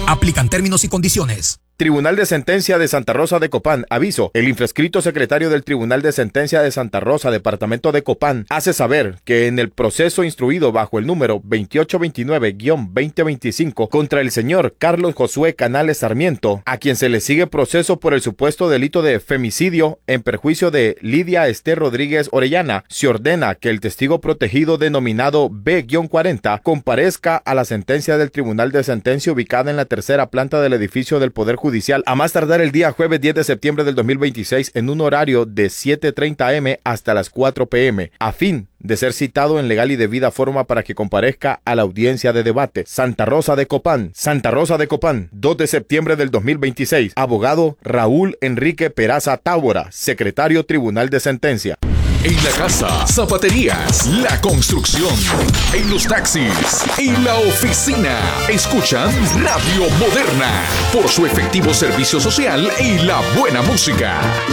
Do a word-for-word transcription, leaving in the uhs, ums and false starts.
Aplican términos y condiciones. Tribunal de Sentencia de Santa Rosa de Copán. Aviso. El infrescrito secretario del Tribunal de Sentencia de Santa Rosa, Departamento de Copán, hace saber que en el proceso instruido bajo el número veintiocho veintinueve guión veinte veinticinco contra el señor Carlos Josué Canales Sarmiento, a quien se le sigue proceso por el supuesto delito de femicidio en perjuicio de Lidia Esther Rodríguez Orellana, se ordena que el testigo protegido denominado B cuarenta comparezca a la sentencia del Tribunal de Sentencia ubicada en la tercera planta del edificio del Poder Judicial Judicial a más tardar el día jueves diez de septiembre del dos mil veintiséis en un horario de siete treinta a eme hasta las cuatro pe eme, a fin de ser citado en legal y debida forma para que comparezca a la audiencia de debate. Santa Rosa de Copán. Santa Rosa de Copán, dos de septiembre del dos mil veintiséis. Abogado Raúl Enrique Peraza Tábora, secretario Tribunal de Sentencia. En la casa, zapaterías, la construcción, en los taxis, en la oficina. Escuchan Radio Moderna por su efectivo servicio social y la buena música.